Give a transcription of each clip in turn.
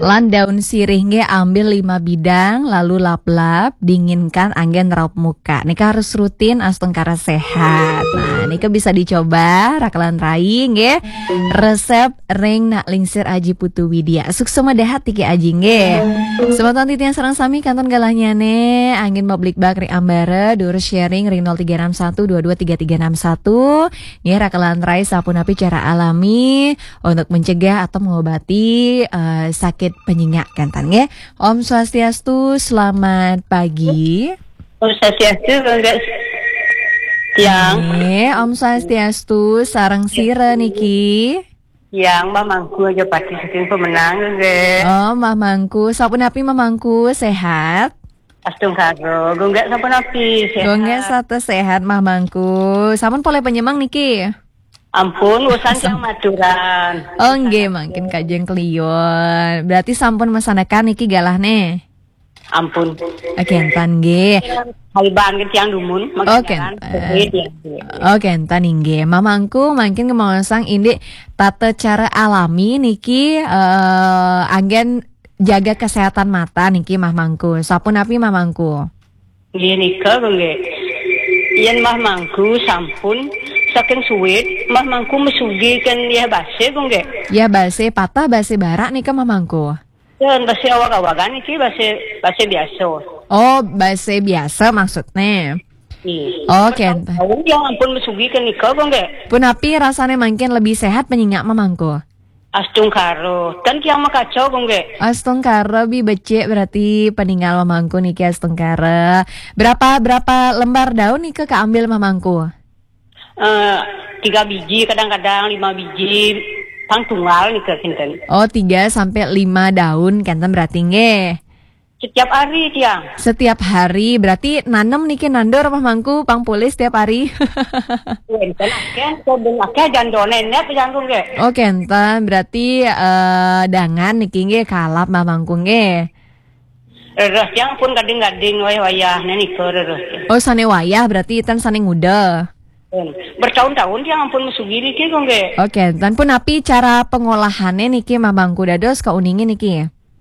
Lan daun sirih nge ambil 5 bidang, lalu lap-lap, dinginkan anggen raup muka. Nika harus rutin astengkara sehat. Nah, nika bisa dicoba rakalan rai nge. Resep ring nak lingsir Aji Putu Widya. Suksema dehat tiki Aji nge. Sematan titian sarang sami kanton galahnya ne. Angin mablik bak ring ambara, dur sharing ring 0361 223361. Nge rakalan rai sapun api cara alami untuk mencegah atau mengobati sakit penyingak kantan ya. Om Swastiastu, selamat pagi. Om Swastiastu, enggak tiang. Om Swastiastu, sarang sira niki. Yang mamangku aja pasti sing pemenang enggak. Oh, mamangku, sapun api mamangku sehat. Astung karo, gonggak sapun api sehat. Gonggak satu sehat mamangku. Sampun pole penyemang niki. Ampun, usan yang Maduran. Oh nggih, makin kajeng kliyon. Berarti sampun mesanakan niki galah ne. Ampun. Kentan nggih. Haliban ke tiang dumun. Kentan nggih. Mamangku makin kemangsang ini tata cara alami niki anggen jaga kesehatan mata niki mamangku. Sapun api mamangku. Nggih nika nggih. Yen mamangku sampun saking suwit, mamangku mesugi kan ya base nggih. Ya base patah base barak nika mamangku. Ya base awak-awakan iki base biasa. Oh, base biasa maksudnya. Iya. Oke. Oh, ya ampun mesugi kan nika nggih. Pun api rasanya makin lebih sehat penyingak mamangku. Astung karo, kan kiang makacau nggih. Astung karo bi becek berarti peninggal mamangku niki astung karo. Berapa lembar daun nika keambil mamangku? 3 biji, kadang-kadang 5 biji, pang tunggal nih kinten. Oh, 3 sampai 5 daun kinten berarti nge. Setiap hari tiang. Setiap hari berarti nanem niki nandor mamangku pang polis setiap hari. Kinten akeh jandone net jangkung nge. Oh, kinten berarti dangan niki nge kalap mamangku nge. Reres tiang pun gading-gading wayah nika reres. Oh, sane wayah berarti itan sane nguda. Bertahun-tahun dia ampun mesugi niki nggih. Oke, dan pun api cara pengolahannya niki mamangku dados kauningin niki.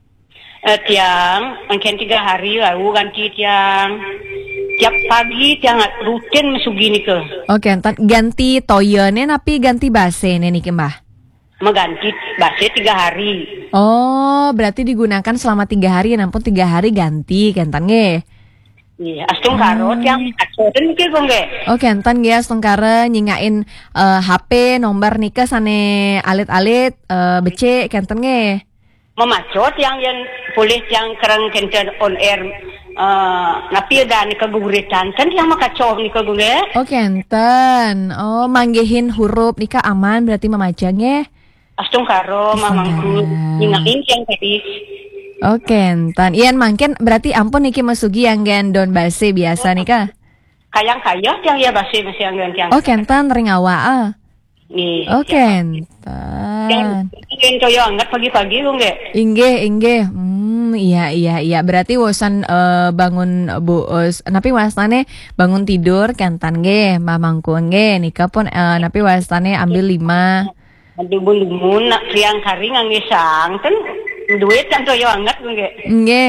Tiang, mungkin 3 hari lalu ganti tiang. Tiap pagi tiang rutin mesugi niki. Oke, ganti toyone napi ganti base niki Mbah. Mengganti base 3 hari. Oh, berarti digunakan selama 3 hari, nampun 3 hari ganti kentan nge. Iya, astung karo tiang aksoden niki nggih. Oh, kentan nggih astung karo nyingain HP nomor nika sane alit-alit becek kentan nge. Memacot yang boleh yang kerang kenten on air napi dan keguritan kan yang makacau nika nggih. Oh, kentan. Oh, manggihin huruf nika aman berarti memacangnya. Astung karo mamangku nyingain yang tadi. Oke, entan. Ian mangken berarti ampun niki masugi yang don base biasa nih kah? Kayang yang ya base masih yang. Oke, entan ring awak. Nih. Oke, entan. Yang coyo anget pagi-pagi nggih. Inggih. Iya. Berarti wosan bangun napi wasane bangun tidur kentan nggih, mamangku nggih nika pun napi wasane ambil 5. Dumun nak kriang karing nggih sang kan duit kan coyo anget nggih. Nggih,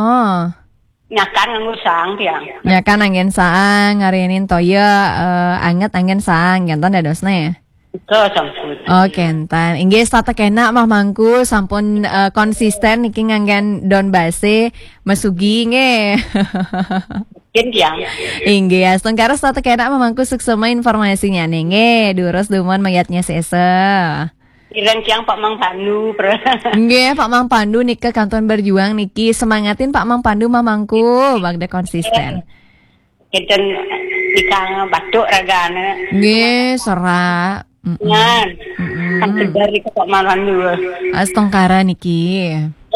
Nyakan nganggo sang tiang. Nyakan angin saang ngarinin toyo anget angin saang kentan dadosne. Itu sampun. Oh, kentan. Inggih tata kena mamangku sampun konsisten niki nganggen don base mesugi nge. Tiang. Inggih astung karo tata kena mamangku suksema informasinya nge. Durus dumon mayatnya sesa. Ireng tiang Pak Mang Pandu. Nggih, Pak Mang Pandu nika kanton berjuang niki semangatin Pak Mang Pandu mamangku bagda konsisten. Kenten dikang batuk ragane. Nggih, serak. Ngan. Kan dari Pak Mang Pandu. Astongkara niki.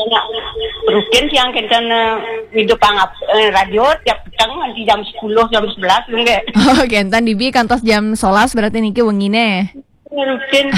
Rutin tiang kenten hidup pangap radio tiap petang nanti jam 10 jam 11 nggih. Oh, kentan dibi kantos jam 11 berarti niki wengine. Rutin.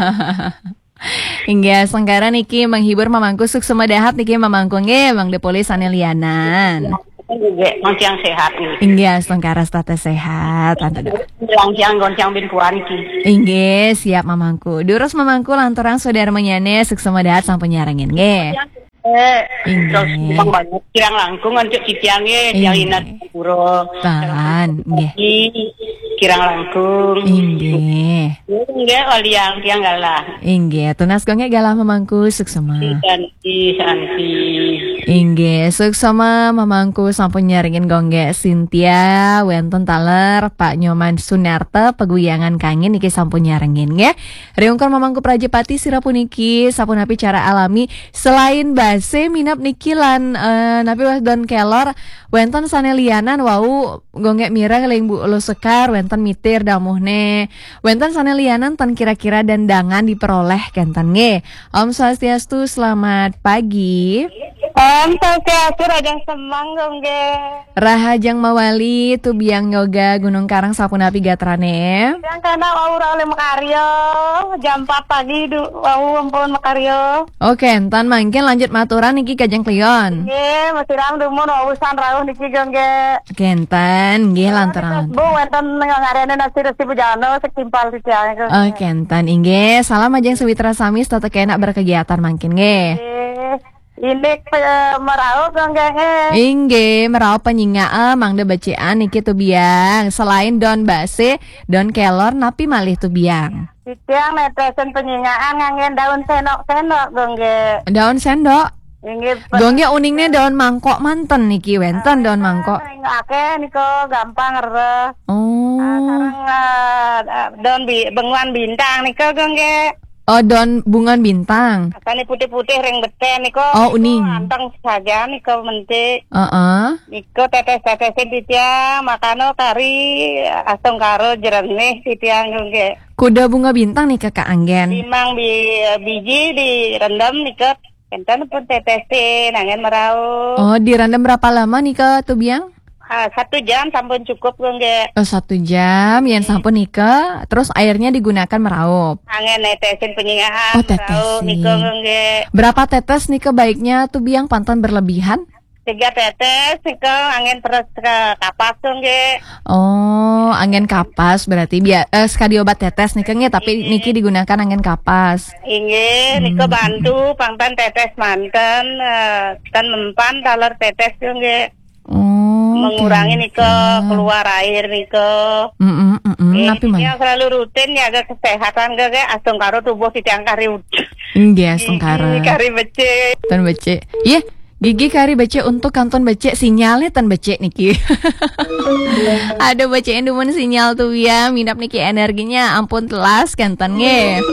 Hingga sengkara niki menghibur mamangku suksema dahat niki mamangku nge Bang Depolis Anelianan. Mang tiang sehat nih. Hingga sengkara stata sehat tante dok. Lang tiang goncang bin puan ki. Hingga siap mamangku. Durus mamangku lantaran saudara menyane suksema dahat sang penyarangin nge. Terus Inggih. bang banyak kirang langkung untuk citiangnya yang Inggih. inat puro. Tahan, nggih. Kirang langkung. Inggih. Enggak waliang tiang galah. Inggih, tunas gonge galah mamangku suksema. Santi. Inggih, suksema mamangku sampun nyaringin gongge Cynthia, wenten taler Pak Nyoman Sunarta peguyangan kangin iki sampun nyaringin nggih. Riungkon mamangku Prajepati sirapuniki sampun api cara alami selain base minap niki lan napi was don kelor wenten sanelianan wau gongge mira keling Bu Lo Sekar wenten mitir damuhne. Wenten sanelianan tan kira-kira dandangan diperoleh kenten nggih. Om Swastiastu, selamat pagi. Om Swastiastu Raja Semang gongge. Rahajang Mawali Tubiang Yoga Gunung Karang Sapunapi Gatrane. Yang karena aura oleh Makaryo jam 4 pagi wau ampun Makaryo. Oke, entan mangkin lanjut maturan niki Kajeng Klion. Nggih, masih ram dumun urusan rawuh niki gongge. Oke, entan nggih lantaran. Bu wonten ngarene nasi resi bujana setimpal tiang. Oke, entan inggih salam ajeng sewitra sami tata enak berkegiatan mangkin nggih. Ini meraup gongge. Inggih meraup penyinga mangde bacaan niki Tubiang. Selain don base, don kelor napi malih Tubiang. Tiang netesen penyingaan ngangen daun senok-senok gongge. Daun sendok. Inggih. Gongge uningnya daun mangkok manten niki wenten daun mangkok. Akeh niko gampang re. Oh. Sareng daun benguan bintang niko gongge. Oh, daun bunga bintang. Asane putih-putih ring beten niko. Oh, uning. Anteng saja niko mentik. Niko tetes-tetesin titiang makano kari asam karo jernih titiang gongge. Kuda bunga bintang nih Kakak Anggen. Limang biji direndam niko. Enten pun tetesin angin merau. Oh, direndam berapa lama nih ke Tubiang? 1 jam sampun cukup gongge. Oh, 1 jam yang sampun nika. Terus airnya digunakan meraup. Angin netesin penyingahan. Oh, tetesin. Niko gongge. Berapa tetes nika baiknya Tubiang pantan berlebihan? 3 tetes niko angin terus ke kapas gongge. Oh, angin kapas berarti sekali obat tetes nika nge, tapi niki digunakan angin kapas. Inggih, niko bantu pangtan tetes manten dan mempan taler tetes gongge. Oh, mengurangi niko keluar air niko. Tapi yang selalu rutin ya agak kesehatan gak asung karo tubuh titiang kari. Nggih, sengkara. Kari becek. Tan becek. Iya, gigi kari becek untuk kanton becek sinyalnya tan becek niki. Ada becek dumun sinyal tuh ya, minap niki energinya ampun telas kanton nge.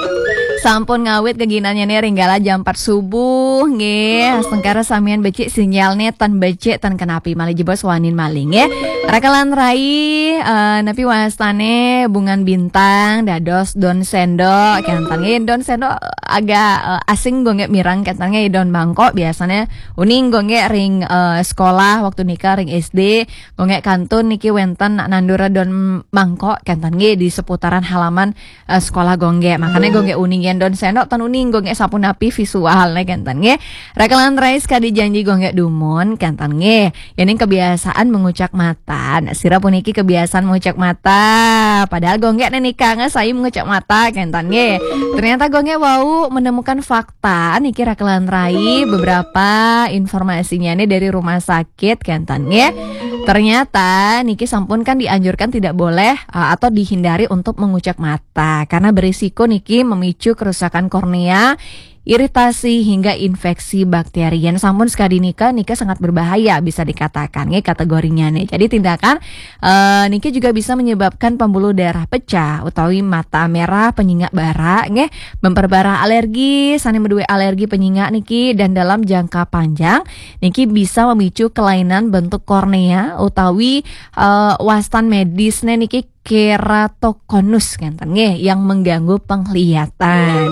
Sampun ngawit keginannya nih ringgala jam 4 subuh nge. Sengkara samian becek sinyalnya tan becek tan kenapi malih jebos wanin maling ya. Rakalan rai napi wastane bungan bintang dados don sendok kantange don sendok agak asing gonge mirang kantange don bangkok biasanya uning gonge ring sekolah waktu nikah ring SD gonge kantun niki wenten nandura don mangkok kantange di seputaran halaman sekolah gonge makanya gonge uning yen don sendok tan uning gonge sapunapi visual nih kantange rakalan rai sekali janji gonge dumun kantange yening kebiasaan mengucap mata. Sira puniki kebiasaan mengucap mata. Padahal gonge nikah saya mengucap mata kentan nge. Ternyata gonge wau menemukan fakta niki rakelan rai beberapa informasinya nih dari rumah sakit kentan nge. Ternyata niki sampun kan dianjurkan tidak boleh atau dihindari untuk mengucap mata karena berisiko niki memicu kerusakan kornea, iritasi hingga infeksi bakteri. Yang sampun sekali nika sangat berbahaya bisa dikatakan nih kategorinya nih. Jadi tindakan niki juga bisa menyebabkan pembuluh darah pecah utawi mata merah penyingak bara nggih, memperparah alergi, sane medue alergi penyingak niki dan dalam jangka panjang niki bisa memicu kelainan bentuk kornea utawi wastan medis niki keratokonus ngenten nggih yang mengganggu penglihatan.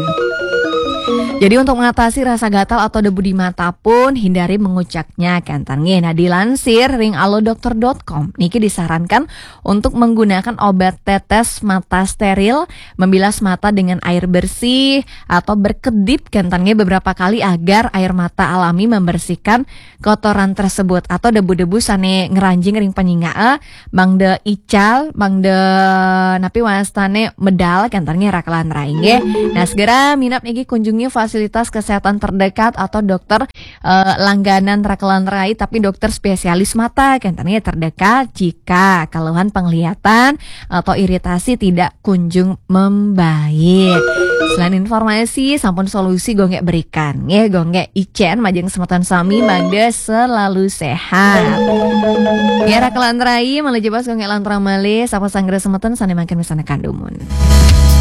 Jadi untuk mengatasi rasa gatal atau debu di mata pun hindari mengucapnya kantan nggih. Nah dilansir ringalodokter.com niki disarankan untuk menggunakan obat tetes mata steril, membilas mata dengan air bersih atau berkedip kantan nggih beberapa kali agar air mata alami membersihkan kotoran tersebut atau debu-debu sane ngeranjing ring penyinga mangde ical, mangde napi wastane medal kantan nggih rakalan rai nggih. Nah segera minap niki kunjungi fasilitas kesehatan terdekat atau dokter langganan rakelan rai tapi dokter spesialis mata kan tanya terdekat jika keluhan penglihatan atau iritasi tidak kunjung membaik. Selain informasi sampun solusi gonge berikan ya gonge icen majeng sematan sami mangga selalu sehat. Ya rakelan rai malah jebas gonge lantra malih sapa sanggara sematan sane makin misana kandumun.